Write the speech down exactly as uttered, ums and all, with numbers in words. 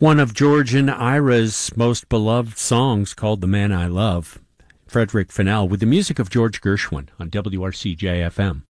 One of George and Ira's most beloved songs called The Man I Love, Frederick Fennell, with the music of George Gershwin on W R C J F M.